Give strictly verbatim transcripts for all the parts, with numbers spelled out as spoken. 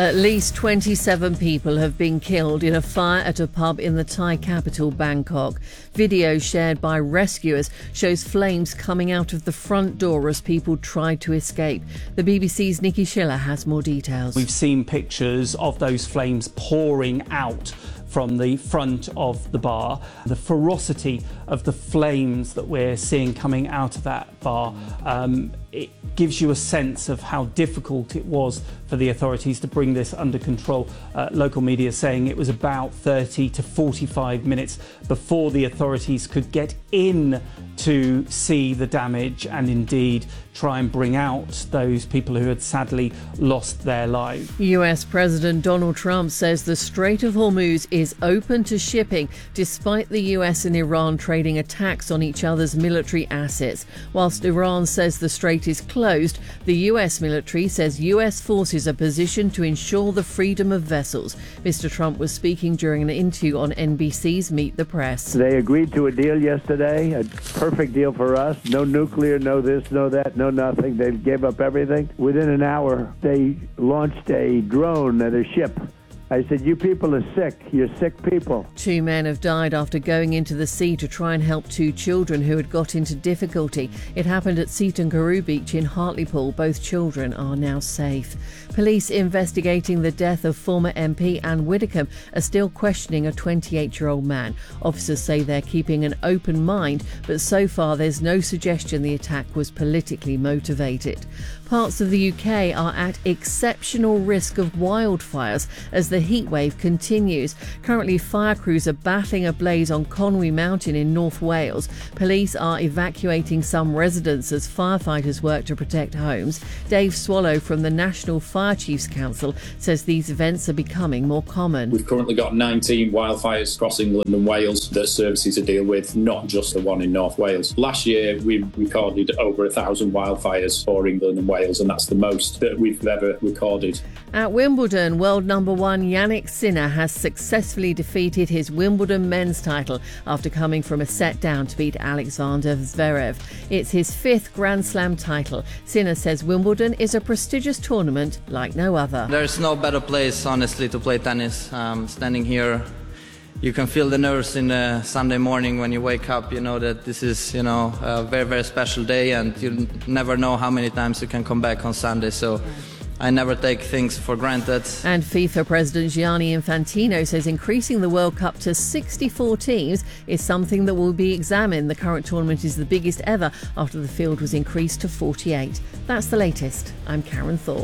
At least twenty-seven people have been killed in a fire at a pub in the Thai capital, Bangkok. Video shared by rescuers shows flames coming out of the front door as people tried to escape. The B B C's Nikki Schiller has more details. We've seen pictures of those flames pouring out from the front of the bar. The ferocity of the flames that we're seeing coming out of that bar, um, it gives you a sense of how difficult it was for the authorities to bring this under control. Uh, local media saying it was about thirty to forty-five minutes before the authorities could get in to see the damage and indeed try and bring out those people who had sadly lost their lives. U S President Donald Trump says the Strait of Hormuz is open to shipping despite the U S and Iran trading attacks on each other's military assets. Whilst Iran says the strait is closed, the U S military says U S forces are positioned to ensure the freedom of vessels. Mister Trump was speaking during an interview on N B C's Meet the Press. They agreed to a deal yesterday, a perfect deal for us. No nuclear, no this, no that, no nothing. They gave up everything. Within an hour, they launched a drone at a ship. I said, you people are sick. You're sick people. Two men have died after going into the sea to try and help two children who had got into difficulty. It happened at Seaton Carew Beach in Hartlepool. Both children are now safe. Police investigating the death of former M P Anne Widdecombe are still questioning a twenty-eight-year-old man. Officers say they're keeping an open mind, but so far there's no suggestion the attack was politically motivated. Parts of the U K are at exceptional risk of wildfires as the heatwave continues. Currently, fire crews are battling a blaze on Conwy Mountain in North Wales. Police are evacuating some residents as firefighters work to protect homes. Dave Swallow from the National Fire Chiefs Council says these events are becoming more common. We've currently got nineteen wildfires across England and Wales that services to deal with, not just the one in North Wales. Last year, we recorded over a thousand wildfires for England and Wales, and that's the most that we've ever recorded. At Wimbledon, world number one Jannik Sinner has successfully defeated his Wimbledon men's title after coming from a set down to beat Alexander Zverev. It's his fifth Grand Slam title. Sinner says Wimbledon is a prestigious tournament like no other. There's no better place, honestly, to play tennis. Um, standing here, you can feel the nerves in the Sunday morning when you wake up. You know that this is, you know, a very, very special day, and you never know how many times you can come back on Sunday. So I never take things for granted. And FIFA President Gianni Infantino says increasing the World Cup to sixty-four teams is something that will be examined. The current tournament is the biggest ever after the field was increased to forty-eight. That's the latest. I'm Karen Thorpe.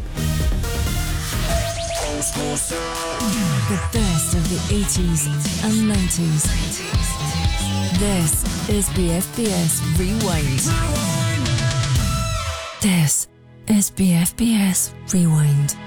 The best of the eighties and nineties. This is B F B S Rewind. This is B F B S Rewind.